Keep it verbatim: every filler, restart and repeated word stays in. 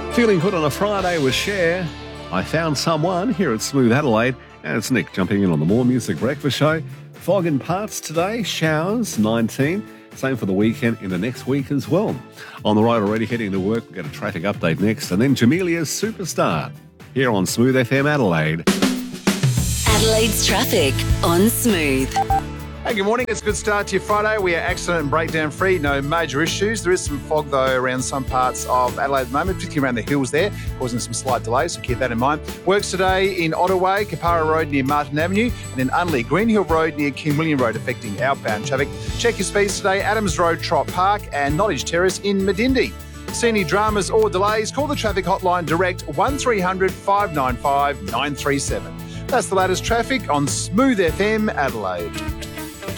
Feeling good on a Friday with Cher. I found someone here at Smooth Adelaide, and it's Nick jumping in on the More Music Breakfast Show. Fog in parts today, showers, nineteen. Same for the weekend in the next week as well. On the right already heading to work, we'll get a traffic update next, and then Jamelia's Superstar here on Smooth F M Adelaide. Adelaide's traffic on Smooth. Hey, good morning. It's a good start to your Friday. We are accident and breakdown free. No major issues. There is some fog, though, around some parts of Adelaide at the moment, particularly around the hills there, causing some slight delays, so keep that in mind. Works today in Ottaway, Capara Road near Martin Avenue, and in Unley, Green Hill Road near King William Road, affecting outbound traffic. Check your speeds today, Adams Road, Trott Park, and Nottage Terrace in Medindi. See any dramas or delays, call the traffic hotline direct one three hundred five nine five nine three seven. That's the latest traffic on Smooth F M Adelaide.